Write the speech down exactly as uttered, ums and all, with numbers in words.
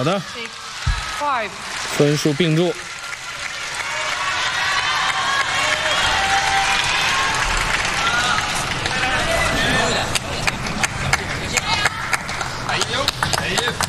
好的，分数并注。 哎呦，哎呦。